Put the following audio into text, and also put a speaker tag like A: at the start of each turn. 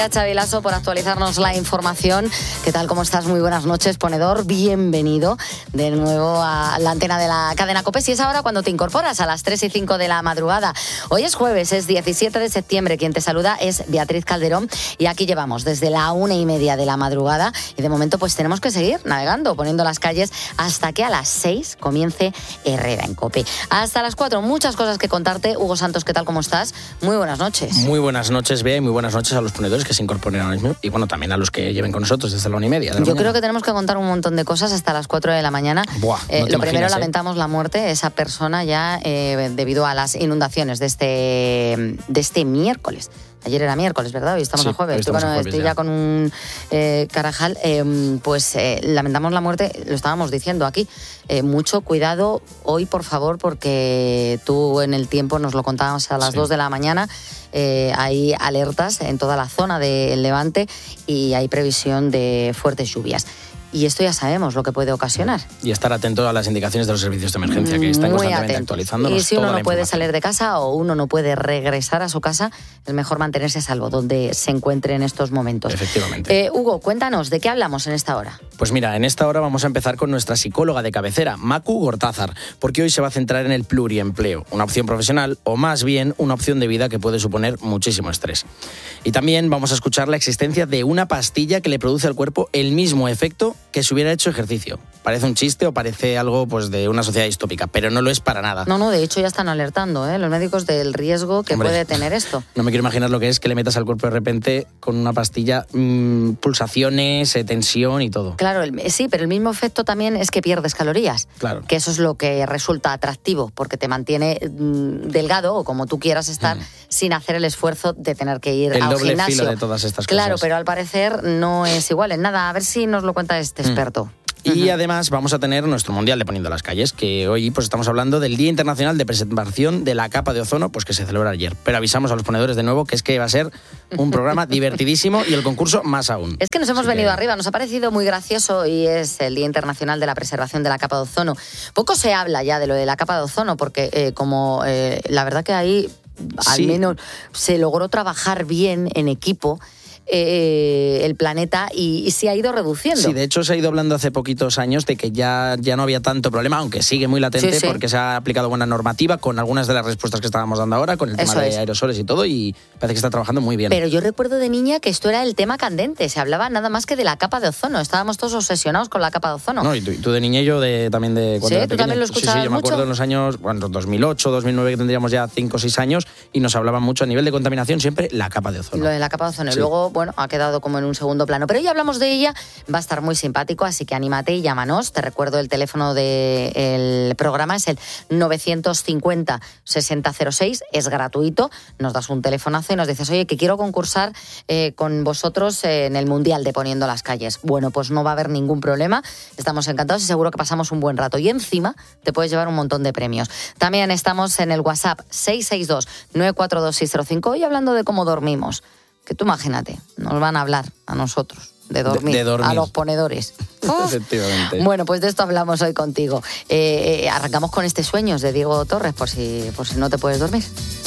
A: Xavi Lasso por actualizarnos la información. ¿Qué tal? ¿Cómo estás? Muy buenas noches, ponedor. Bienvenido de nuevo a la antena de la cadena COPE. Si es ahora cuando te incorporas a las 3 y 5 de la madrugada. Hoy es jueves, es 17 de septiembre. Quien te saluda es Beatriz Calderón y aquí llevamos desde la 1:30 de la madrugada y de momento pues tenemos que seguir navegando, poniendo las calles hasta que a las 6 comience Herrera en COPE. Hasta las 4, muchas cosas que contarte. Hugo Santos, ¿qué tal? ¿Cómo estás? Muy buenas noches.
B: Muy buenas noches, Bea, y muy buenas noches a los ponedores que se incorporen ahora mismo y bueno, también a los que lleven con nosotros desde la 1:30.
A: Yo creo que tenemos que contar un montón de cosas hasta las 4 de la mañana.
B: Buah, no
A: lo primero,
B: imaginas,
A: lamentamos la muerte de esa persona ya debido a las inundaciones de este miércoles. Ayer era miércoles, ¿verdad? Hoy estamos a jueves. Estoy ya con un carajal. Lamentamos la muerte, lo estábamos diciendo aquí. Mucho cuidado hoy, por favor, porque tú en el tiempo nos lo contábamos a las 2 de la mañana. Hay alertas en toda la zona del Levante y hay previsión de fuertes lluvias. Y esto ya sabemos lo que puede ocasionar.
B: Y estar atento a las indicaciones de los servicios de emergencia que están constantemente actualizándonos.
A: Y si uno no puede salir de casa o uno no puede regresar a su casa, es mejor mantenerse a salvo donde se encuentre en estos momentos.
B: Efectivamente.
A: Hugo, cuéntanos, ¿de qué hablamos en esta hora?
B: Pues mira, en esta hora vamos a empezar con nuestra psicóloga de cabecera, Macu Gortázar, porque hoy se va a centrar en el pluriempleo, una opción profesional o más bien una opción de vida que puede suponer muchísimo estrés. Y también vamos a escuchar la existencia de una pastilla que le produce al cuerpo el mismo efecto que si hubiera hecho ejercicio. Parece un chiste o parece algo pues de una sociedad distópica, pero no lo es para nada.
A: No, de hecho ya están alertando los médicos del riesgo que puede tener esto.
B: No me quiero imaginar lo que es que le metas al cuerpo de repente con una pastilla pulsaciones, tensión y todo.
A: Claro, sí, pero el mismo efecto también es que pierdes calorías.
B: Claro.
A: Que eso es lo que resulta atractivo, porque te mantiene delgado o como tú quieras estar sin hacer el esfuerzo de tener que ir al gimnasio.
B: El doble filo de todas estas cosas.
A: Claro, pero al parecer no es igual en nada. A ver si nos lo cuenta este experto.
B: Y además vamos a tener nuestro Mundial de Poniendo las Calles, que hoy pues estamos hablando del Día Internacional de Preservación de la Capa de Ozono, pues que se celebra ayer. Pero avisamos a los ponedores de nuevo que es que va a ser un programa divertidísimo y el concurso más aún.
A: Es que nos hemos venido arriba, nos ha parecido muy gracioso y es el Día Internacional de la Preservación de la Capa de Ozono. Poco se habla ya de lo de la capa de ozono porque la verdad que ahí al menos se logró trabajar bien en equipo. El planeta y se ha ido reduciendo.
B: Sí, de hecho se ha ido hablando hace poquitos años de que ya no había tanto problema, aunque sigue muy latente porque se ha aplicado buena normativa con algunas de las respuestas que estábamos dando ahora, con el tema de aerosoles y todo, y parece que está trabajando muy bien.
A: Pero yo recuerdo de niña que esto era el tema candente, se hablaba nada más que de la capa de ozono, estábamos todos obsesionados con la capa de ozono.
B: No, y tú de niña y yo también de cuando era
A: pequeño. ¿Tú también lo escuchabas
B: mucho? Sí, yo me acuerdo en los años 2008, 2009, que tendríamos ya 5 o 6 años, y nos hablaban mucho a nivel de contaminación siempre la capa de ozono.
A: Lo de la capa de ozono, y luego, ha quedado como en un segundo plano. Pero hoy hablamos de ella, va a estar muy simpático, así que anímate y llámanos. Te recuerdo el teléfono del programa, es el 950-6006, es gratuito. Nos das un telefonazo y nos dices, oye, que quiero concursar con vosotros en el Mundial de Poniendo las Calles. Bueno, pues no va a haber ningún problema, estamos encantados y seguro que pasamos un buen rato. Y encima te puedes llevar un montón de premios. También estamos en el WhatsApp 662-942-605 y hablando de cómo dormimos. Que tú imagínate, nos van a hablar a nosotros de dormir, a los ponedores.
B: Efectivamente.
A: Bueno, pues de esto hablamos hoy contigo. Arrancamos con este Sueños de Diego Torres, por si no te puedes dormir.